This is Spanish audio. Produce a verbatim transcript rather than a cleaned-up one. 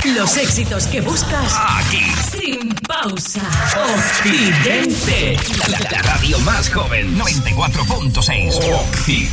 Los éxitos que buscas aquí, sin pausa. Occidente. La, la, la radio más joven, noventa y cuatro punto seis. Occidente.